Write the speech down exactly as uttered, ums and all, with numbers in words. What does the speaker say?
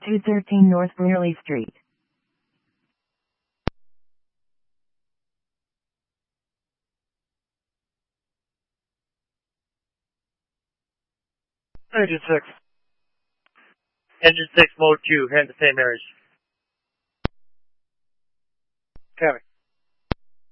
two thirteen North Brearley Street. Engine six. Engine six, mode two, heading to Saint Mary's. Copy.